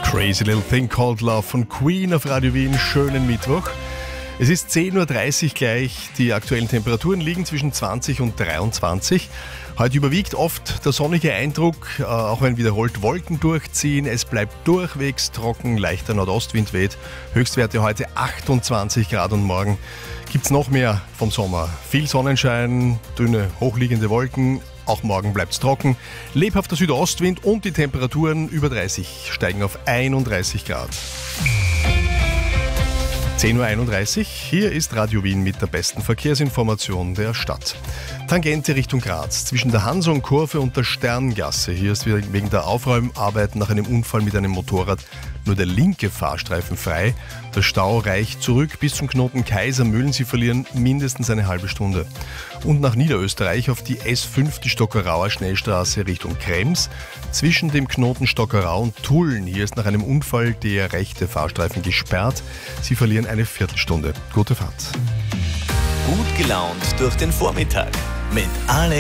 Crazy Little Thing Called Love von Queen auf Radio Wien. Schönen Mittwoch. Es ist 10.30 Uhr gleich. Die aktuellen Temperaturen liegen zwischen 20 und 23. Heute überwiegt oft der sonnige Eindruck, auch wenn wiederholt Wolken durchziehen. Es bleibt durchwegs trocken, leichter Nordostwind weht. Höchstwerte heute 28 Grad und morgen gibt es noch mehr vom Sommer. Viel Sonnenschein, dünne, hochliegende Wolken. Auch morgen bleibt es trocken. Lebhafter Südostwind und die Temperaturen über 30 steigen auf 31 Grad. 10.31 Uhr, hier ist Radio Wien mit der besten Verkehrsinformation der Stadt. Tangente Richtung Graz, zwischen der Hanson-Kurve und der Sterngasse. Hier ist wegen der Aufräumarbeit nach einem Unfall mit einem Motorrad nur der linke Fahrstreifen frei. Der Stau reicht zurück bis zum Knoten Kaisermühlen. Sie verlieren mindestens eine halbe Stunde. Und nach Niederösterreich auf die S5, die Stockerauer Schnellstraße Richtung Krems. Zwischen dem Knoten Stockerau und Tulln. Hier ist nach einem Unfall der rechte Fahrstreifen gesperrt. Sie verlieren eine Viertelstunde. Gute Fahrt. Gut gelaunt durch den Vormittag mit Alex